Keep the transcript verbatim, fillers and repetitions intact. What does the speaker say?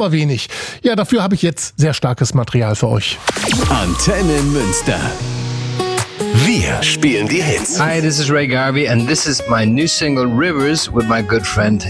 aber wenig. Ja, dafür habe ich jetzt sehr starkes Material für euch. Antenne Münster. Wir spielen die Hits. Hi, this is Ray Garvey and this is my new single Rivers with my good friend